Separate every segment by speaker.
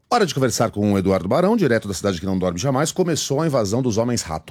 Speaker 1: Hora de conversar com o Eduardo Barão, direto da cidade que não dorme jamais. Começou a invasão dos homens-rato.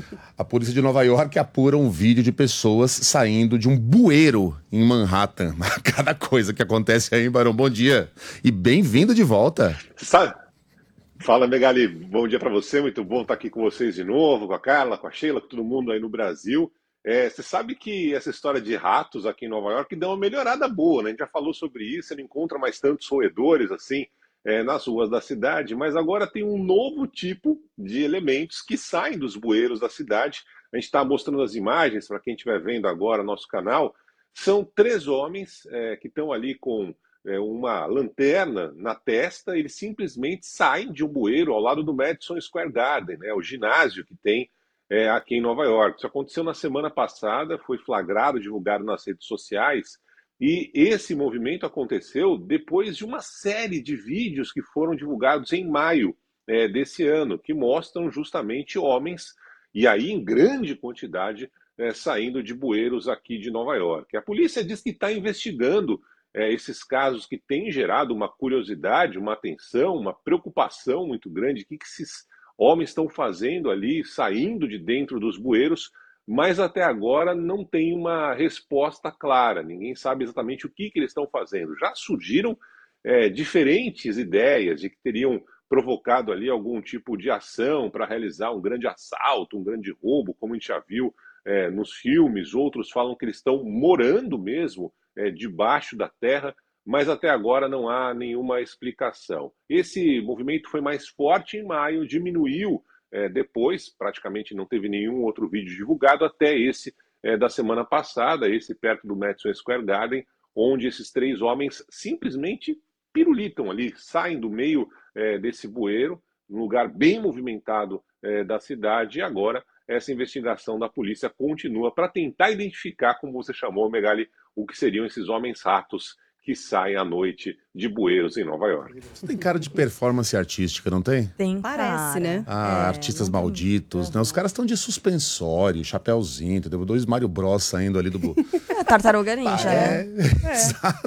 Speaker 1: A polícia de Nova York apura um vídeo de pessoas saindo de um bueiro em Manhattan. Cada coisa que acontece aí, Barão. Bom dia e bem-vindo de volta.
Speaker 2: Sabe? Fala, Megali. Bom dia para você. Muito bom estar aqui com vocês de novo, com a Carla, com a Sheila, com todo mundo aí no Brasil. Você sabe que essa história de ratos aqui em Nova York deu uma melhorada boa, né? A gente já falou sobre isso, você não encontra mais tantos roedores assim nas ruas da cidade, mas agora tem um novo tipo de elementos que saem dos bueiros da cidade. A gente está mostrando as imagens para quem estiver vendo agora no nosso canal. São 3 homens que estão ali com uma lanterna na testa. Eles simplesmente saem de um bueiro ao lado do Madison Square Garden, né, o ginásio que tem aqui em Nova York. Isso aconteceu na semana passada, foi flagrado, divulgado nas redes sociais. E esse movimento aconteceu depois de uma série de vídeos que foram divulgados em maio desse ano, que mostram justamente homens, e aí em grande quantidade, saindo de bueiros aqui de Nova York. A polícia diz que está investigando esses casos que têm gerado uma curiosidade, uma atenção, uma preocupação muito grande. O que esses homens estão fazendo ali, saindo de dentro dos bueiros? Mas até agora não tem uma resposta clara. Ninguém sabe exatamente o que eles estão fazendo. Já surgiram diferentes ideias de que teriam provocado ali algum tipo de ação para realizar um grande assalto, um grande roubo, como a gente já viu nos filmes. Outros falam que eles estão morando mesmo debaixo da terra, mas até agora não há nenhuma explicação. Esse movimento foi mais forte em maio, diminuiu depois, praticamente não teve nenhum outro vídeo divulgado, até esse da semana passada, esse perto do Madison Square Garden, onde esses 3 homens simplesmente pirulitam ali, saem do meio desse bueiro, num lugar bem movimentado da cidade, e agora essa investigação da polícia continua para tentar identificar, como você chamou, Megali, o que seriam esses homens-ratos que saem à noite de bueiros em Nova York.
Speaker 1: Você tem cara de performance artística, não tem?
Speaker 3: Tem,
Speaker 4: parece, né?
Speaker 1: Artistas malditos, né? Os caras estão de suspensório, chapéuzinho, entendeu? 2 Mario Bros saindo ali do...
Speaker 3: Tartaruga Ninja, né?
Speaker 1: Exato.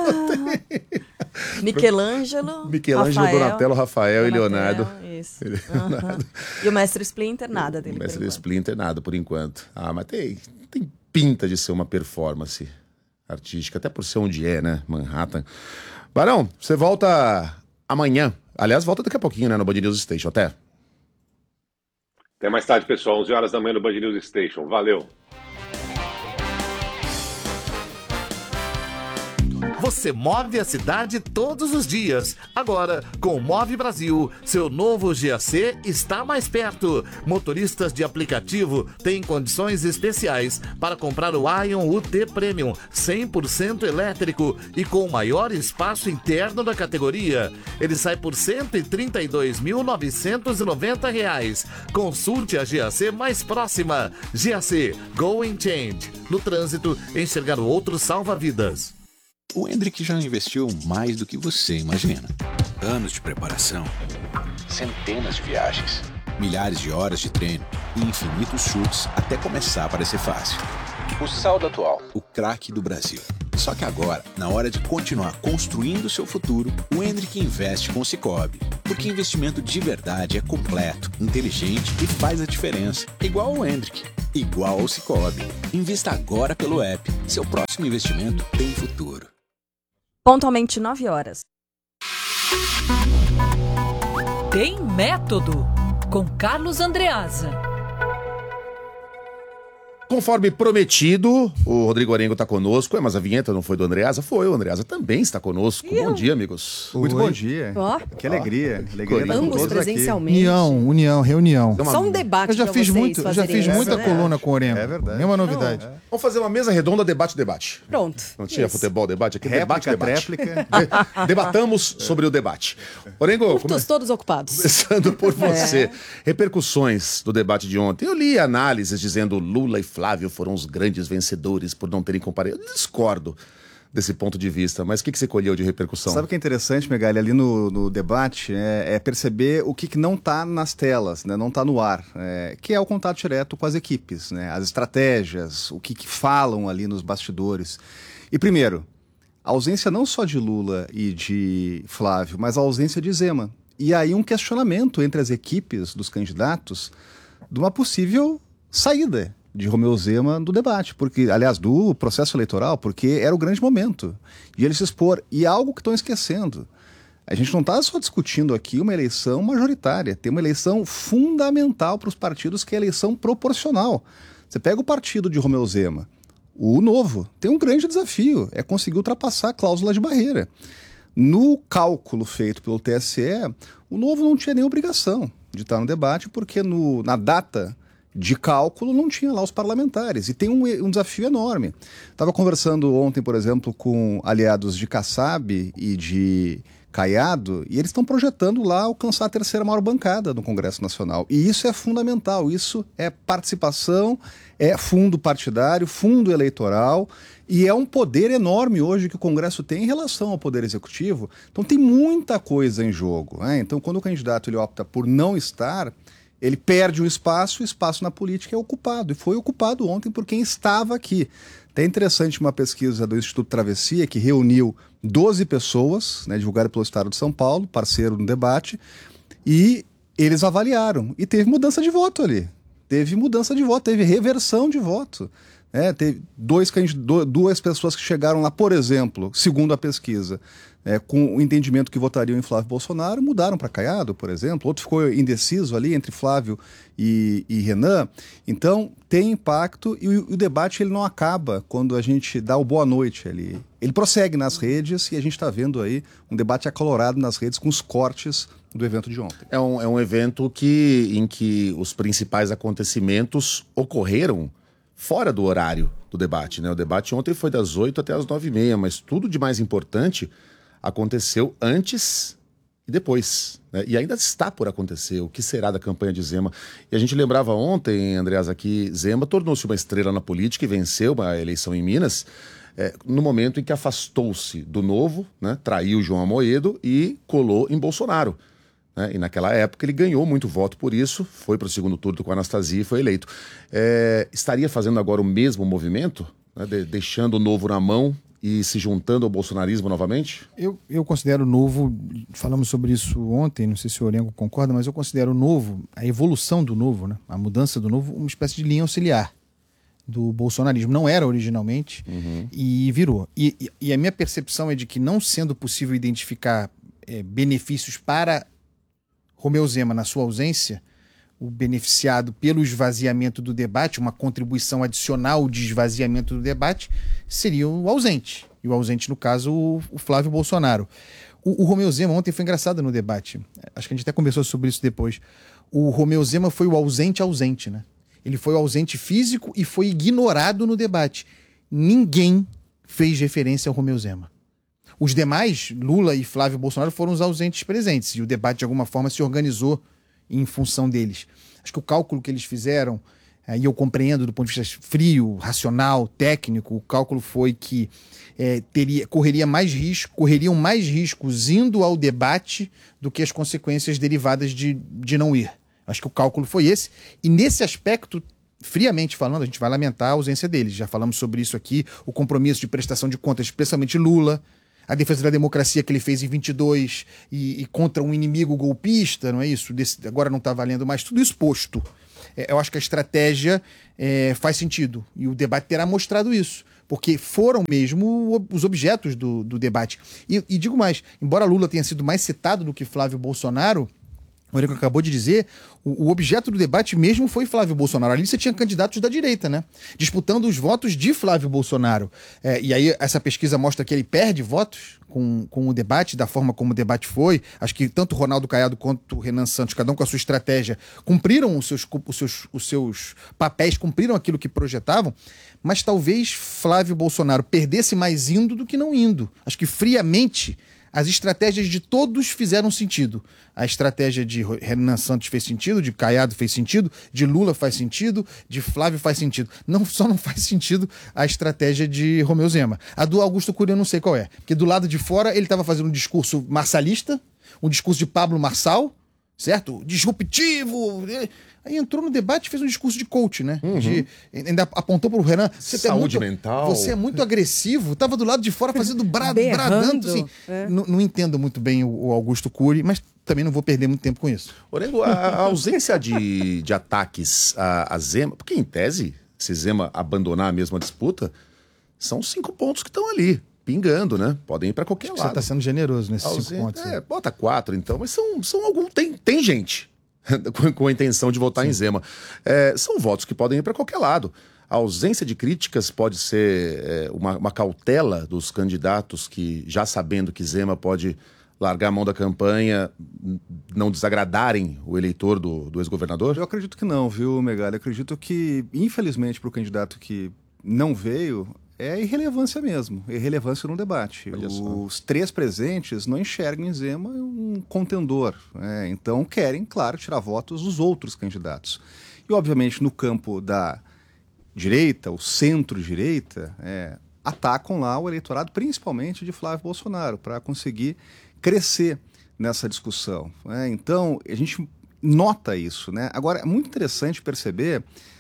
Speaker 3: Michelangelo,
Speaker 1: Donatello, Rafael e Leonardo.
Speaker 3: Isso. E o Mestre Splinter, nada dele.
Speaker 1: O Mestre Splinter, nada, por enquanto. Mas tem pinta de ser uma performance artística, até por ser onde né? Manhattan. Barão, você volta amanhã. Aliás, volta daqui a pouquinho, né? No Band News Station. Até
Speaker 2: mais tarde, pessoal. 11 horas da manhã no Band News Station. Valeu.
Speaker 5: Você move a cidade todos os dias. Agora, com o Move Brasil, seu novo GAC está mais perto. Motoristas de aplicativo têm condições especiais para comprar o Ion UT Premium 100% elétrico e com o maior espaço interno da categoria. Ele sai por R$ 132.990. Consulte a GAC mais próxima. GAC Going Change. No trânsito, enxergar o outro salva vidas.
Speaker 6: O Hendrick já investiu mais do que você imagina. Anos de preparação, centenas de viagens, milhares de horas de treino e infinitos chutes até começar a parecer fácil. O saldo atual, o craque do Brasil. Só que agora, na hora de continuar construindo seu futuro, o Hendrick investe com o Sicoob. Porque investimento de verdade é completo, inteligente e faz a diferença. Igual ao Hendrick, igual ao Sicoob. Invista agora pelo app. Seu próximo investimento tem futuro.
Speaker 3: Pontualmente 9 horas.
Speaker 7: Tem Método, com Carlos Andreasa.
Speaker 1: Conforme prometido, o Rodrigo Arengo está conosco. Mas a vinheta não foi do Andreasa? Foi, o Andreasa também está conosco. Bom dia, amigos.
Speaker 8: Muito bom dia.
Speaker 4: Ó.
Speaker 8: Que alegria. Alegria
Speaker 1: Ambos
Speaker 8: estar com todos
Speaker 4: presencialmente.
Speaker 8: União, reunião.
Speaker 4: Só um debate
Speaker 8: Eu já
Speaker 4: pra
Speaker 8: fiz
Speaker 4: vocês fazerem
Speaker 8: muita
Speaker 4: isso, né?
Speaker 8: coluna com o Oremo.
Speaker 9: É verdade.
Speaker 8: Nenhuma novidade.
Speaker 1: Vamos fazer uma mesa redonda, debate.
Speaker 4: Pronto.
Speaker 1: Não tinha
Speaker 4: Isso.
Speaker 1: futebol, debate aqui?
Speaker 8: Réplica,
Speaker 1: debate.
Speaker 8: tréplica.
Speaker 1: Debatamos sobre o debate. Orengo,
Speaker 4: Curtos todos ocupados.
Speaker 1: começando por você. Repercussões do debate de ontem. Eu li análises dizendo Lula e Flávio foram os grandes vencedores por não terem comparecido. Eu discordo desse ponto de vista, mas o que você colheu de repercussão?
Speaker 8: Sabe o que é interessante, Megali, ali no debate, é perceber o que não está nas telas, né, não está no ar, que é o contato direto com as equipes, né, as estratégias, o que falam ali nos bastidores. E primeiro, A ausência não só de Lula e de Flávio, mas a ausência de Zema. E aí um questionamento entre as equipes dos candidatos de uma possível saída de Romeu Zema do debate, porque, aliás, do processo eleitoral, porque era o grande momento de ele se expor. E algo que estão esquecendo. A gente não está só discutindo aqui uma eleição majoritária, tem uma eleição fundamental para os partidos, que é a eleição proporcional. Você pega o partido de Romeu Zema, o Novo, tem um grande desafio, é conseguir ultrapassar a cláusula de barreira. No cálculo feito pelo TSE, o Novo não tinha nem obrigação de estar no debate, porque na data de cálculo não tinha lá os parlamentares. E tem um desafio enorme. Estava conversando ontem, por exemplo, com aliados de Kassab e de Caiado, e eles estão projetando lá alcançar a terceira maior bancada no Congresso Nacional. E isso é fundamental, isso é participação, é fundo partidário, fundo eleitoral, e é um poder enorme hoje que o Congresso tem em relação ao Poder Executivo. Então tem muita coisa em jogo, né? Então quando o candidato ele opta por não estar, ele perde um espaço, o espaço na política é ocupado, e foi ocupado ontem por quem estava aqui. É interessante uma pesquisa do Instituto Travessia, que reuniu 12 pessoas, né, divulgada pelo Estado de São Paulo, parceiro no debate, e eles avaliaram. E teve mudança de voto ali. Teve mudança de voto, teve reversão de voto. Teve duas pessoas que chegaram lá, por exemplo, segundo a pesquisa, com o entendimento que votariam em Flávio Bolsonaro, mudaram para Caiado, por exemplo. Outro ficou indeciso ali entre Flávio e Renan. Então, tem impacto, e o debate ele não acaba quando a gente dá o boa noite ali. Ele prossegue nas redes, e a gente está vendo aí um debate acalorado nas redes com os cortes do evento de ontem.
Speaker 1: É um evento em que os principais acontecimentos ocorreram fora do horário do debate, né? O debate ontem foi das 8 até as 9h30, mas tudo de mais importante aconteceu antes e depois, né? E ainda está por acontecer. O que será da campanha de Zema? E a gente lembrava ontem, Andreasa, que Zema tornou-se uma estrela na política e venceu uma eleição em Minas no momento em que afastou-se do Novo, né? Traiu João Amoedo e colou em Bolsonaro. E naquela época ele ganhou muito voto por isso, foi para o segundo turno com a Anastasia e foi eleito. Estaria fazendo agora o mesmo movimento, né? Deixando o Novo na mão e se juntando ao bolsonarismo novamente?
Speaker 9: Eu considero o Novo, falamos sobre isso ontem, não sei se o Orengo concorda, mas eu considero o Novo, a evolução do Novo, né? A mudança do Novo, uma espécie de linha auxiliar do bolsonarismo. Não era originalmente, e virou. E a minha percepção é de que, não sendo possível identificar benefícios para Romeu Zema na sua ausência, o beneficiado pelo esvaziamento do debate, uma contribuição adicional de esvaziamento do debate, seria o ausente. E o ausente, no caso, o Flávio Bolsonaro. O Romeu Zema ontem foi engraçado no debate. Acho que a gente até conversou sobre isso depois. O Romeu Zema foi o ausente, né? Ele foi o ausente físico e foi ignorado no debate. Ninguém fez referência ao Romeu Zema. Os demais, Lula e Flávio Bolsonaro, foram os ausentes presentes, e o debate de alguma forma se organizou em função deles. Acho que o cálculo que eles fizeram, e eu compreendo do ponto de vista frio, racional, técnico, o cálculo foi que correriam mais riscos indo ao debate do que as consequências derivadas de não ir. Acho que o cálculo foi esse, e nesse aspecto, friamente falando, a gente vai lamentar a ausência deles. Já falamos sobre isso aqui, o compromisso de prestação de contas, especialmente Lula, a defesa da democracia que ele fez em 22 e contra um inimigo golpista, não é isso? Agora não está valendo mais, tudo isso posto. Eu acho que a estratégia faz sentido, e o debate terá mostrado isso, porque foram mesmo os objetos do debate. E digo mais, embora Lula tenha sido mais citado do que Flávio Bolsonaro, o Eurico acabou de dizer, o objeto do debate mesmo foi Flávio Bolsonaro. Ali você tinha candidatos da direita, né? Disputando os votos de Flávio Bolsonaro. E aí essa pesquisa mostra que ele perde votos com o debate, da forma como o debate foi. Acho que tanto o Ronaldo Caiado quanto o Renan Santos, cada um com a sua estratégia, cumpriram os seus papéis, cumpriram aquilo que projetavam, mas talvez Flávio Bolsonaro perdesse mais indo do que não indo. Acho que friamente as estratégias de todos fizeram sentido. A estratégia de Renan Santos fez sentido, de Caiado fez sentido, de Lula faz sentido, de Flávio faz sentido. Só não faz sentido a estratégia de Romeu Zema. A do Augusto Cury eu não sei qual é. Porque do lado de fora ele estava fazendo um discurso marçalista, um discurso de Pablo Marçal, certo? Disruptivo. Aí entrou no debate e fez um discurso de coach, né? Ainda apontou pro Renan.
Speaker 1: Saúde mental.
Speaker 9: Você é muito agressivo. Tava do lado de fora fazendo bradando. Assim. Não entendo muito bem o Augusto Cury, mas também não vou perder muito tempo com isso.
Speaker 1: Orengo, a ausência de ataques a Zema, porque em tese, se Zema abandonar a mesma disputa, são 5 pontos que estão ali, pingando, né? Podem ir para qualquer lado.
Speaker 9: Você está sendo generoso nesses 5 pontos.
Speaker 1: Bota 4 então, mas são alguns. Tem gente com a intenção de votar em Zema. São votos que podem ir para qualquer lado. A ausência de críticas pode ser uma cautela dos candidatos que, já sabendo que Zema pode largar a mão da campanha, não desagradarem o eleitor do ex-governador?
Speaker 8: Eu acredito que não, viu, Megali? Eu acredito que, infelizmente, para o candidato que não veio, é irrelevância mesmo, irrelevância no debate. Os 3 presentes não enxergam em Zema um contendor, né? Então querem, claro, tirar votos dos outros candidatos. E, obviamente, no campo da direita, o centro-direita, atacam lá o eleitorado, principalmente de Flávio Bolsonaro, para conseguir crescer nessa discussão, né? Então, a gente nota isso, né? Agora, é muito interessante perceber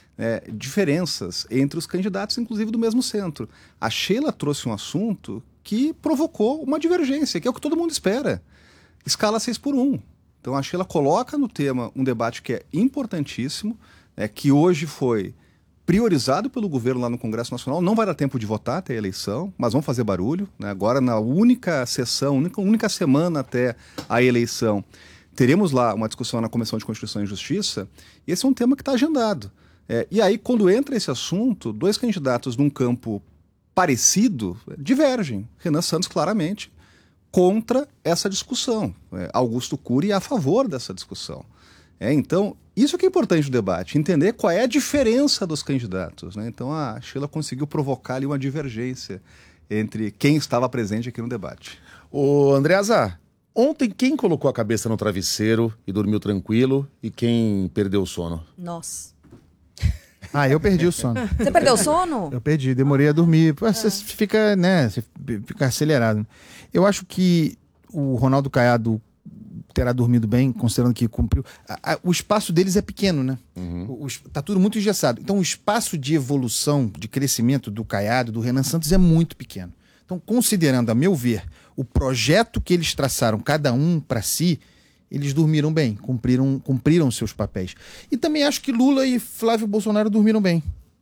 Speaker 8: diferenças entre os candidatos, inclusive do mesmo centro. A Sheila trouxe um assunto que provocou uma divergência, que é o que todo mundo espera. Escala 6x1. Então a Sheila coloca no tema um debate que é importantíssimo, que hoje foi priorizado pelo governo lá no Congresso Nacional. Não vai dar tempo de votar até a eleição, mas vão fazer barulho, né? Agora, na única sessão, única semana até a eleição, teremos lá uma discussão na Comissão de Constituição e Justiça, e esse é um tema que está agendado. E aí, quando entra esse assunto, 2 candidatos num campo parecido divergem. Renan Santos, claramente, contra essa discussão. Augusto Cury a favor dessa discussão. Então, isso que é importante no debate, entender qual é a diferença dos candidatos, né? Então, a Sheila conseguiu provocar ali uma divergência entre quem estava presente aqui no debate.
Speaker 1: Ô, Andreasa, ontem quem colocou a cabeça no travesseiro e dormiu tranquilo e quem perdeu o sono?
Speaker 3: Nossa.
Speaker 9: Eu perdi o sono.
Speaker 3: Você perdeu o sono?
Speaker 9: Eu perdi, demorei a dormir. Você fica, né? Você fica acelerado. Eu acho que o Ronaldo Caiado terá dormido bem, considerando que cumpriu. O espaço deles é pequeno, né? Tá tudo muito engessado. Então, o espaço de evolução, de crescimento do Caiado, do Renan Santos, é muito pequeno. Então, considerando, a meu ver, o projeto que eles traçaram, cada um para si, eles dormiram bem, cumpriram seus papéis. E também acho que Lula e Flávio Bolsonaro dormiram bem.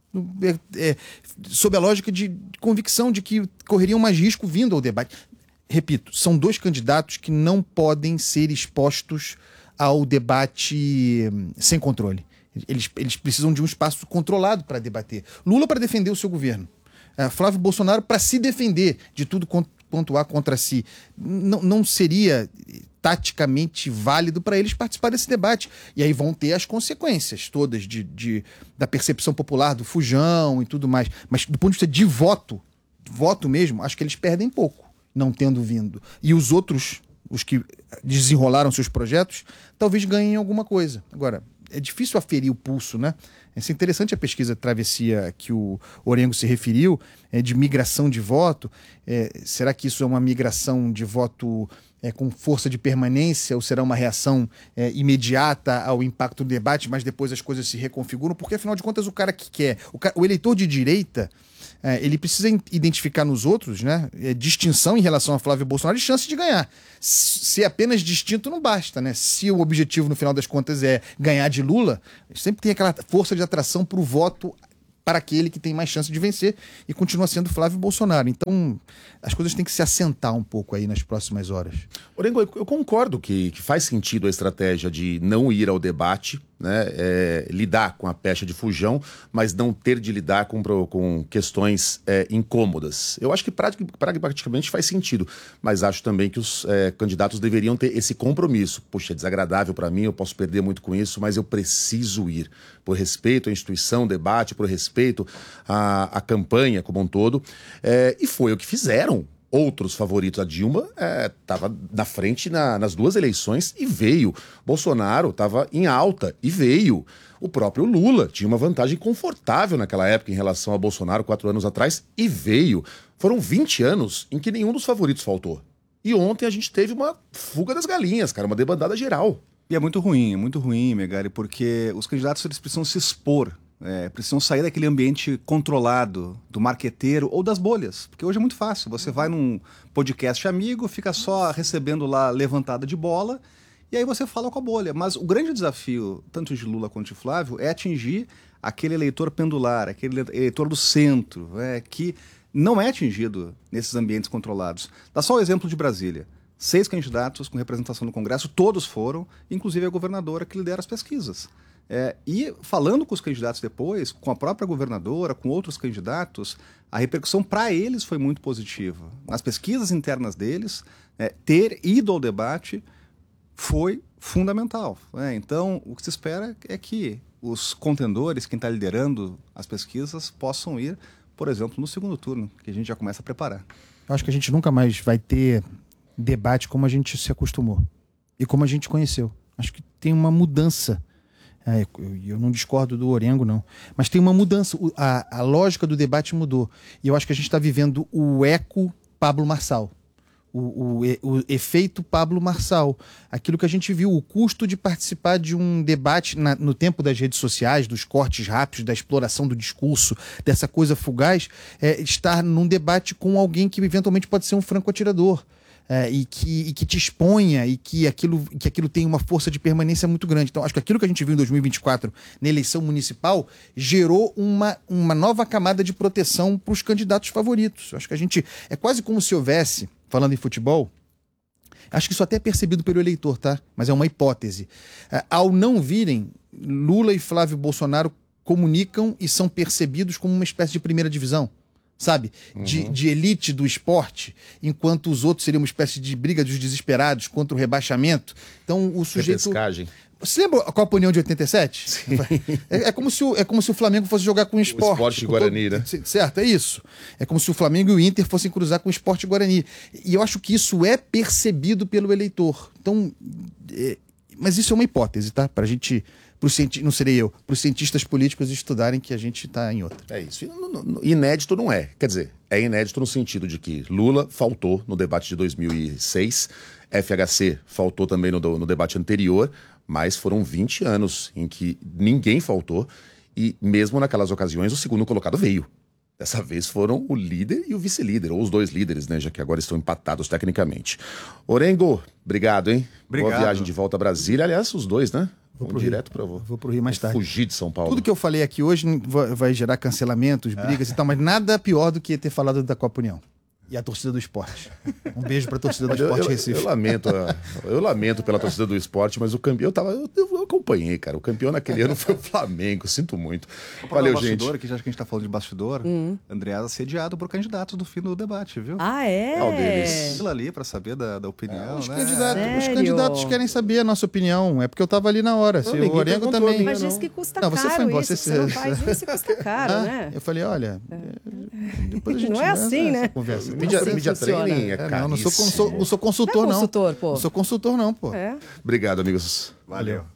Speaker 9: Sob a lógica de convicção de que correriam mais risco vindo ao debate. Repito, são 2 candidatos que não podem ser expostos ao debate sem controle. Eles precisam de um espaço controlado para debater. Lula para defender o seu governo. Flávio Bolsonaro para se defender de tudo quanto há contra si. Não seria taticamente válido para eles participar desse debate. E aí vão ter as consequências todas da percepção popular, do fujão e tudo mais. Mas do ponto de vista de voto mesmo, acho que eles perdem pouco, não tendo vindo. E os outros, os que desenrolaram seus projetos, talvez ganhem alguma coisa. Agora, é difícil aferir o pulso, né? Essa é interessante a pesquisa Travessia que o Orengo se referiu, de migração de voto. Será que isso é uma migração de voto com força de permanência ou será uma reação imediata ao impacto do debate, mas depois as coisas se reconfiguram? Porque, afinal de contas, o cara que quer... O eleitor de direita, ele precisa identificar nos outros, né, distinção em relação a Flávio Bolsonaro e chance de ganhar. Ser apenas distinto não basta, né? Se o objetivo, no final das contas, é ganhar de Lula, sempre tem aquela força de atração para o voto para aquele que tem mais chance de vencer, e continua sendo Flávio Bolsonaro. Então, as coisas têm que se assentar um pouco aí nas próximas horas.
Speaker 1: Orengo, eu concordo que faz sentido a estratégia de não ir ao debate, né, lidar com a pecha de fujão, mas não ter de lidar com questões incômodas. Eu acho que pragmaticamente faz sentido, mas acho também que os candidatos deveriam ter esse compromisso. Poxa, é desagradável para mim, eu posso perder muito com isso, mas eu preciso ir, por respeito à instituição, ao debate, por respeito à campanha como um todo, e foi o que fizeram. Outros favoritos, a Dilma estava na frente nas 2 eleições e veio. Bolsonaro estava em alta e veio. O próprio Lula tinha uma vantagem confortável naquela época em relação a Bolsonaro 4 anos atrás e veio. Foram 20 anos em que nenhum dos favoritos faltou. E ontem a gente teve uma fuga das galinhas, cara, uma debandada geral.
Speaker 8: E é muito ruim, Megali, porque os candidatos eles precisam se expor, precisam sair daquele ambiente controlado do marqueteiro ou das bolhas, porque hoje é muito fácil, você vai num podcast amigo, fica só recebendo lá levantada de bola, e aí você fala com a bolha. Mas o grande desafio, tanto de Lula quanto de Flávio, é atingir aquele eleitor pendular, aquele eleitor do centro, que não é atingido nesses ambientes controlados. Dá só o exemplo de Brasília. 6 candidatos com representação no Congresso, todos foram, inclusive a governadora que lidera as pesquisas. E falando com os candidatos depois, com a própria governadora, com outros candidatos, a repercussão para eles foi muito positiva. Nas pesquisas internas deles, ter ido ao debate foi fundamental. Então, o que se espera é que os contendores, quem está liderando as pesquisas, possam ir, por exemplo, no segundo turno, que a gente já começa a preparar.
Speaker 9: Eu acho que a gente nunca mais vai ter debate como a gente se acostumou e como a gente conheceu. Acho que tem uma mudança. Eu não discordo do Orengo, não. Mas tem uma mudança. A lógica do debate mudou. E eu acho que a gente está vivendo o eco Pablo Marçal. O efeito Pablo Marçal. Aquilo que a gente viu, o custo de participar de um debate no tempo das redes sociais, dos cortes rápidos, da exploração do discurso, dessa coisa fugaz, estar num debate com alguém que eventualmente pode ser um franco-atirador. E que te exponha e que aquilo tem uma força de permanência muito grande. Então, acho que aquilo que a gente viu em 2024 na eleição municipal gerou uma nova camada de proteção para os candidatos favoritos. Acho que é quase como se houvesse, falando em futebol, acho que isso até é percebido pelo eleitor, tá? Mas é uma hipótese. Ao não virem, Lula e Flávio Bolsonaro comunicam e são percebidos como uma espécie de primeira divisão. Sabe? De elite do esporte, enquanto os outros seriam uma espécie de briga dos desesperados contra o rebaixamento. Então o sujeito...
Speaker 1: Repescagem.
Speaker 9: Você lembra a Copa União de 87? Sim. É como se o Flamengo fosse jogar com o Sport.
Speaker 1: O Sport Guarani, né?
Speaker 9: Certo, é isso. É como se o Flamengo e o Inter fossem cruzar com o Sport Guarani. E eu acho que isso é percebido pelo eleitor. Então, mas isso é uma hipótese, tá? Pra gente... não serei eu, para os cientistas políticos estudarem que a gente está em outra.
Speaker 1: É isso. Inédito não é. Quer dizer, é inédito no sentido de que Lula faltou no debate de 2006, FHC faltou também no debate anterior, mas foram 20 anos em que ninguém faltou e mesmo naquelas ocasiões o segundo colocado veio. Dessa vez foram o líder e o vice-líder, ou os dois líderes, né, já que agora estão empatados tecnicamente. Orengo, obrigado, hein?
Speaker 8: Obrigado.
Speaker 1: Boa viagem de volta a Brasília. Aliás, os dois, né?
Speaker 9: Vou pro
Speaker 1: direto para
Speaker 9: Vou pro Rio mais tarde.
Speaker 1: Fugir de São Paulo.
Speaker 9: Tudo que eu falei aqui hoje vai gerar cancelamentos, brigas e tal, mas nada pior do que ter falado da Copa União. E a torcida do esporte. Um beijo pra torcida do esporte Recife.
Speaker 1: Eu lamento pela torcida do esporte, mas o campeão eu acompanhei, cara. O campeão naquele ano foi o Flamengo. Sinto muito. Valeu, gente.
Speaker 8: Que já que a gente tá falando de bastidor, Andreasa assediado por candidatos do fim do debate, viu?
Speaker 3: Ah, é?
Speaker 1: Qual deles?
Speaker 8: Aquilo ali pra saber da opinião,
Speaker 9: Os
Speaker 8: né?
Speaker 9: candidatos querem saber a nossa opinião. É porque eu tava ali na hora. O Orengo também.
Speaker 3: Mas diz que custa
Speaker 9: não,
Speaker 3: caro
Speaker 9: você foi embora,
Speaker 3: isso. Você não faz isso, custa caro, né?
Speaker 9: Eu falei, olha... Depois a gente
Speaker 3: não é assim, né?
Speaker 9: Conversa.
Speaker 1: Mídia training é caríssimo.
Speaker 9: Não sou consultor, não.
Speaker 3: Consultor, pô.
Speaker 9: Não sou consultor, não, pô.
Speaker 1: Obrigado, amigos.
Speaker 8: Valeu.